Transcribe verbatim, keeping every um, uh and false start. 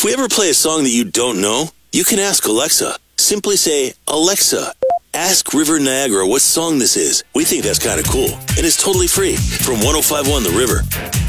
If we ever play a song that you don't know, you can ask Alexa. Simply say, Alexa, ask River Niagara what song this is. We think that's kind of cool, and it's totally free from one oh five point one The River.